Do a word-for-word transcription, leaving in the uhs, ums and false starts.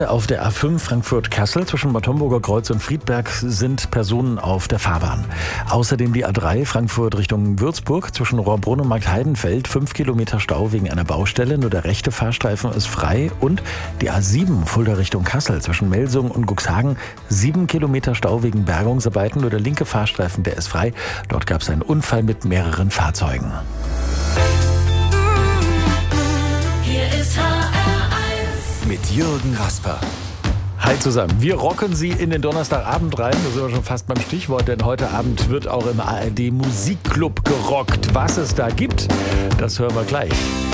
Auf der A fünf Frankfurt-Kassel zwischen Bad Homburger Kreuz und Friedberg sind Personen auf der Fahrbahn. Außerdem die A drei Frankfurt Richtung Würzburg zwischen Rohrbrunn und Markt-Heidenfeld. Fünf Kilometer Stau wegen einer Baustelle, nur der rechte Fahrstreifen ist frei. Und die A sieben Fulda Richtung Kassel zwischen Melsungen und Cuxhagen. Sieben Kilometer Stau wegen Bergungsarbeiten, nur der linke Fahrstreifen, der ist frei. Dort gab es einen Unfall mit mehreren Fahrzeugen. Mit Jürgen Rasper. Hi zusammen, wir rocken Sie in den Donnerstagabend rein, da sind wir schon fast beim Stichwort, denn heute Abend wird auch im A R D Musikclub gerockt. Was es da gibt, das hören wir gleich.